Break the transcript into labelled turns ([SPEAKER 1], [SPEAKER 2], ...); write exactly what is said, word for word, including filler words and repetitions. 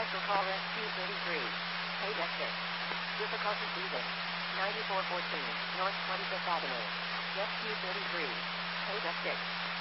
[SPEAKER 1] cancel call S Q thirty-three. Page exit. Difficulty season. ninety-four fourteen, North twenty-fifth Avenue. S Q thirty-three. Page exit.